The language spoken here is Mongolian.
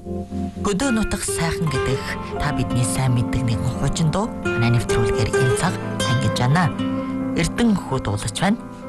Хөдөө нутаг сайхан гэдэг та бидний сайн мэддэг нэгэн хуучин дуу манай нэвтрүүлгээр энэ цаг ангиж байна. Эрдэн хүү дуулаж байна.